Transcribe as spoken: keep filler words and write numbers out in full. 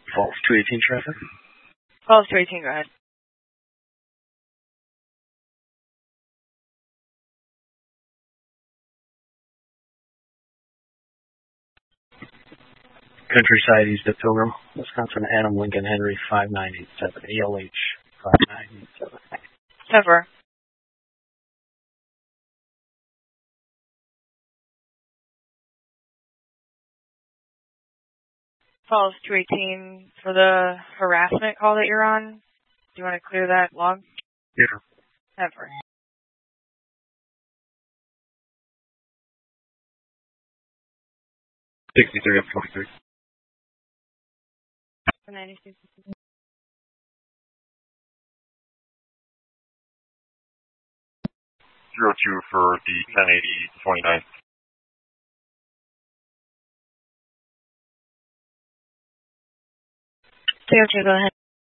Falls two eighteen traffic. Falls two eighteen, go ahead. Countryside East of Pilgrim, Wisconsin, Adam Lincoln Henry five nine eight seven, E L H five nine eight seven. ten four. Falls two eighteen for the harassment call that you're on. Do you want to clear that log? Yeah. ten four. sixty-three up forty-three. ninety-six. Zero two for the ten eighty twenty-nine. Zero two, go ahead.